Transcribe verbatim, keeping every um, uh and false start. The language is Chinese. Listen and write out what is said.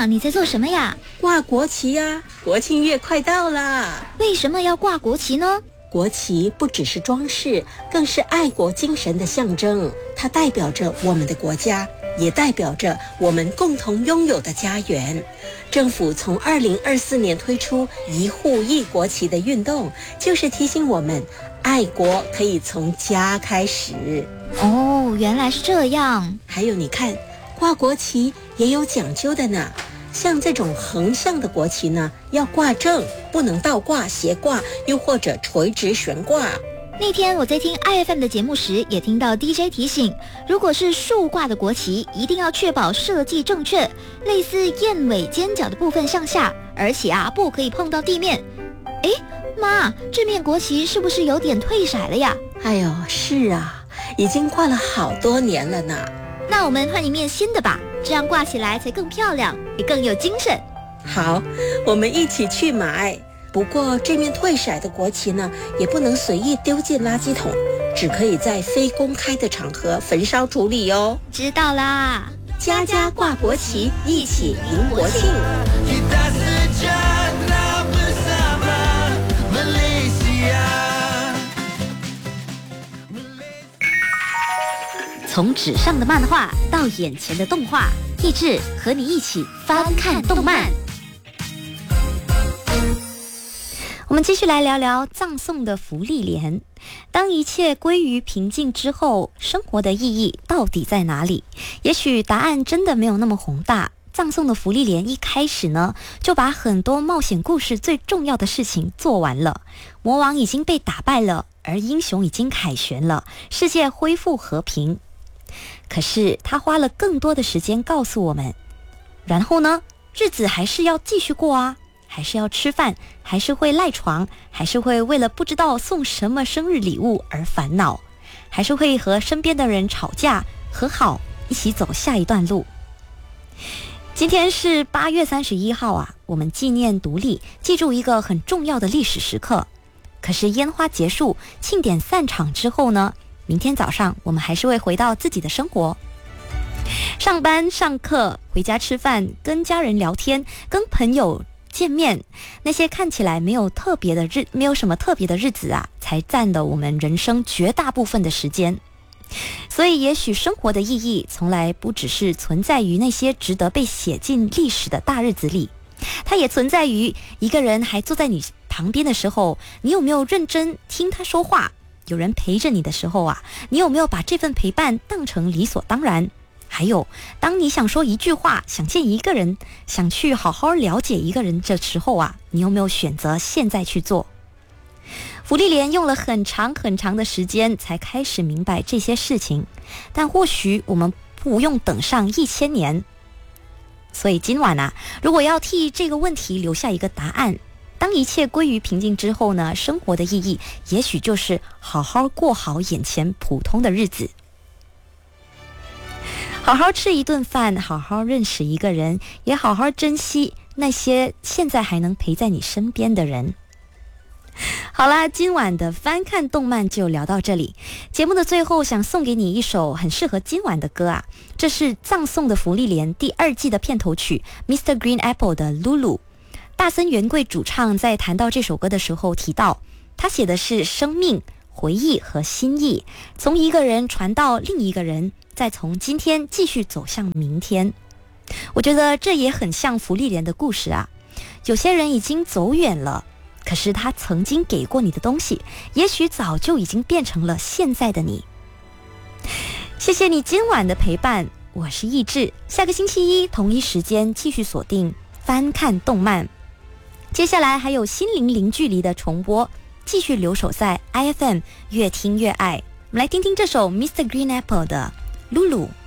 妈，你在做什么呀？ 挂国旗呀、啊！国庆月快到啦！ 为什么要挂国旗呢？ 国旗不只是装饰，更是爱国精神的象征。它代表着我们的国家，也代表着我们共同拥有的家园。政府从二零二四年推出一户一国旗的运动，就是提醒我们，爱国可以从家开始。 哦，原来是这样。 还有你看，挂国旗也有讲究的呢。像这种横向的国旗呢，要挂正，不能倒挂、斜挂，又或者垂直悬挂。 那天我在听 I F M 的节目时，也听到 D J 提醒，如果是竖挂的国旗，一定要确保设计正确，类似燕尾尖角的部分向下，而且啊，不可以碰到地面。诶，妈，这面国旗是不是有点褪色了呀？ 哎呦，是啊，已经挂了好多年了呢。 那我们换一面新的吧，这样挂起来才更漂亮，也更有精神。 好，我们一起去买。不过这面褪色的国旗呢，也不能随意丢进垃圾桶，只可以在非公开的场合焚烧处理哦。 知道啦， 家家挂国旗，一起迎国庆。 从纸上的漫画到眼前的动画，益智和你一起翻看动漫。我们继续来聊聊葬送的芙莉莲。当一切归于平静之后，生活的意义到底在哪里？也许答案真的没有那么宏大。葬送的芙莉莲一开始呢，就把很多冒险故事最重要的事情做完了。魔王已经被打败了，而英雄已经凯旋了，世界恢复和平。可是他花了更多的时间告诉我们，然后呢，日子还是要继续过啊，还是要吃饭，还是会赖床，还是会为了不知道送什么生日礼物而烦恼，还是会和身边的人吵架和好，一起走下一段路。今天是八月三十一号啊，我们纪念独立，记住一个很重要的历史时刻。可是烟花结束，庆典散场之后呢，明天早上我们还是会回到自己的生活，上班、上课、回家吃饭，跟家人聊天，跟朋友见面。那些看起来没有特别的日，没有什么特别的日子啊，才占了我们人生绝大部分的时间。所以也许生活的意义从来不只是存在于那些值得被写进历史的大日子里，它也存在于一个人还坐在你旁边的时候，你有没有认真听他说话？有人陪着你的时候啊，你有没有把这份陪伴当成理所当然？还有，当你想说一句话，想见一个人，想去好好了解一个人的时候啊，你有没有选择现在去做？芙莉莲用了很长很长的时间才开始明白这些事情，但或许我们不用等上一千年。所以今晚啊，如果要替这个问题留下一个答案，当一切归于平静之后呢，生活的意义也许就是好好过好眼前普通的日子，好好吃一顿饭，好好认识一个人，也好好珍惜那些现在还能陪在你身边的人。好啦，今晚的翻看动漫就聊到这里。节目的最后，想送给你一首很适合今晚的歌啊，这是《葬送的芙莉莲》第二季的片头曲 Mister Green Apple 的 Lulu。大森元贵主唱在谈到这首歌的时候提到，他写的是生命、回忆和心意，从一个人传到另一个人，再从今天继续走向明天。我觉得这也很像芙莉莲的故事啊，有些人已经走远了，可是他曾经给过你的东西，也许早就已经变成了现在的你。谢谢你今晚的陪伴，我是益智，下个星期一同一时间继续锁定翻看动漫。接下来还有心灵零距离的重播，继续留守在 I F M， 越听越爱。我们来听听这首 Mister Green Apple 的 Lulu。